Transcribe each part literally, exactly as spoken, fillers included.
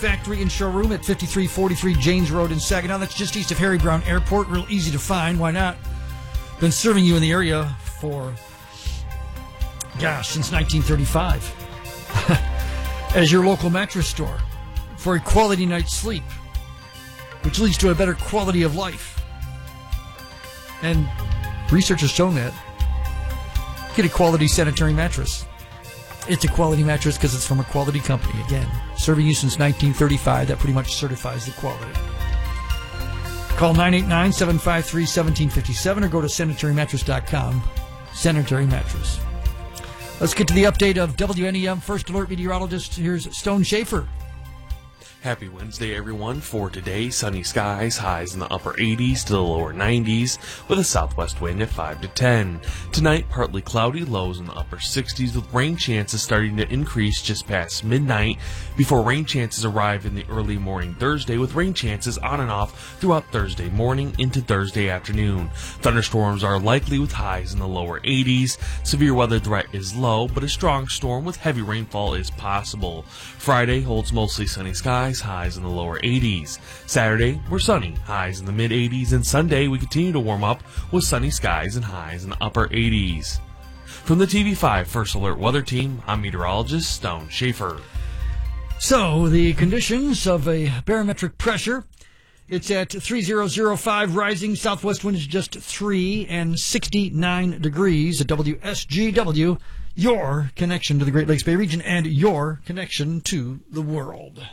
Factory and Showroom at fifty-three forty-three Janes Road in Saginaw. That's just east of Harry Brown Airport. Real easy to find. Why not? Been serving you in the area for, gosh, since nineteen thirty-five. As your local mattress store for a quality night's sleep, which leads to a better quality of life. And research has shown that. Get a quality sanitary mattress. It's a quality mattress because it's from a quality company. Again, serving you since nineteen thirty-five. That pretty much certifies the quality. Call nine eight nine, seven five three, one seven five seven or go to sanitary mattress dot com. Sanitary Mattress. Let's get to the update of W N E M First Alert Meteorologist. Here's Stone Schaefer. Happy Wednesday, everyone. For today, sunny skies, highs in the upper eighties to the lower nineties, with a southwest wind at five to ten. Tonight, partly cloudy, lows in the upper sixties, with rain chances starting to increase just past midnight, before rain chances arrive in the early morning Thursday, with rain chances on and off throughout Thursday morning into Thursday afternoon. Thunderstorms are likely with highs in the lower eighties. Severe weather threat is low, but a strong storm with heavy rainfall is possible. Friday holds mostly sunny skies, highs in the lower eighties. Saturday, we're sunny, highs in the mid eighties, and Sunday we continue to warm up with sunny skies and highs in the upper eighties. From the T V five First Alert Weather Team, I'm meteorologist Stone Schaefer. So, the conditions of a barometric pressure, it's at three thousand five, rising, southwest wind is just three, and sixty-nine degrees at W S G W, your connection to the Great Lakes Bay region and your connection to the world.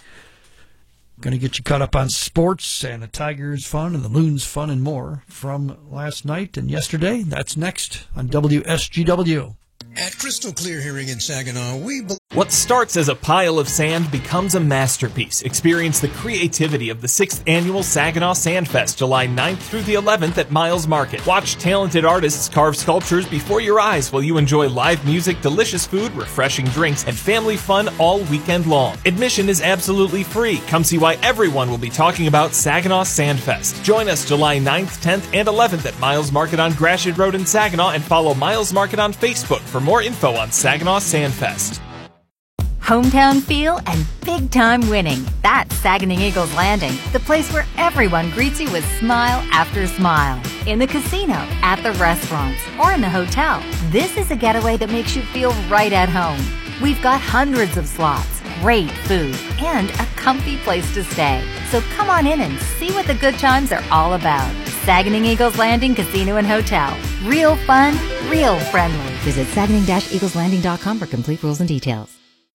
Going to get you caught up on sports and the Tigers fun and the Loons fun and more from last night and yesterday. That's next on W S G W. At Crystal Clear Hearing in Saginaw, we believe... What starts as a pile of sand becomes a masterpiece. Experience the creativity of the sixth Annual Saginaw Sandfest, July ninth through the eleventh at Miles Market. Watch talented artists carve sculptures before your eyes while you enjoy live music, delicious food, refreshing drinks, and family fun all weekend long. Admission is absolutely free. Come see why everyone will be talking about Saginaw Sandfest. Join us July ninth, tenth, and eleventh at Miles Market on Gratiot Road in Saginaw, and follow Miles Market on Facebook for more info on Saginaw Sandfest. Hometown feel and big-time winning. That's Saginaw Eagles Landing, the place where everyone greets you with smile after smile. In the casino, at the restaurants, or in the hotel, this is a getaway that makes you feel right at home. We've got hundreds of slots, great food, and a comfy place to stay. So come on in and see what the good times are all about. Saginaw Eagles Landing Casino and Hotel. Real fun, real friendly. Visit Saginaw Eagles Landing dot com for complete rules and details.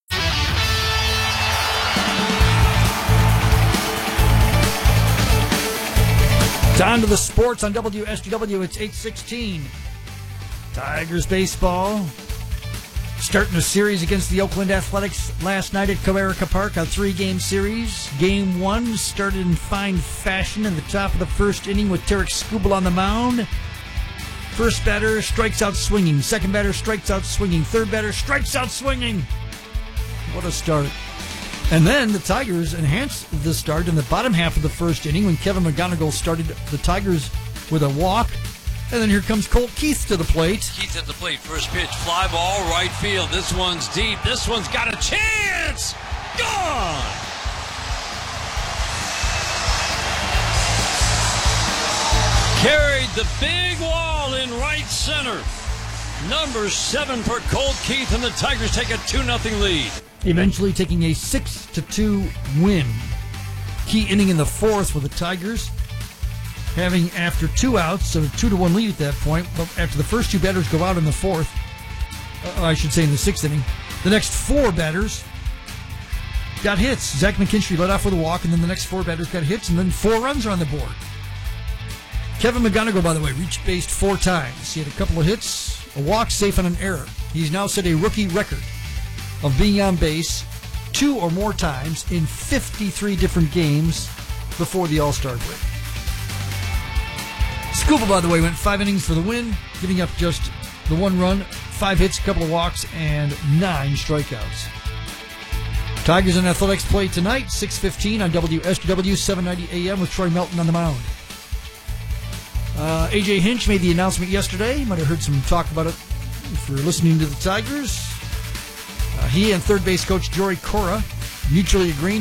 It's on to the sports on W S G W. It's eight sixteen. Tigers baseball starting a series against the Oakland Athletics last night at Comerica Park, a three-game series. Game one started in fine fashion in the top of the first inning with Tarek Skubal on the mound. First batter strikes out swinging. Second batter strikes out swinging. Third batter strikes out swinging. What a start. And then the Tigers enhanced the start in the bottom half of the first inning when Kevin McGonigal started the Tigers with a walk. And then here comes Colt Keith to the plate. Keith at the plate. First pitch. Fly ball, right field. This one's deep. This one's got a chance. Gone. Carried the big wall in right center. Number seven for Colt Keith, and the Tigers take a two nothing lead. Eventually taking a six to two win. Key inning in the fourth with the Tigers having, after two outs, a two to one lead at that point. But after the first two batters go out in the fourth, uh, I should say in the sixth inning, the next four batters got hits. Zach McKinstry led off with a walk, and then the next four batters got hits, and then four runs are on the board. Kevin McGonigal, by the way, reached base four times. He had a couple of hits, a walk, safe, and an error. He's now set a rookie record of being on base two or more times in fifty-three different games before the All-Star break. Skubal, by the way, went five innings for the win, giving up just the one run, five hits, a couple of walks, and nine strikeouts. Tigers and Athletics play tonight, six fifteen on W S G W, seven ninety A M with Troy Melton on the mound. Uh, A J Hinch made the announcement yesterday. You might have heard some talk about it if you're listening to the Tigers. Uh, he and third base coach Jory Cora mutually agreeing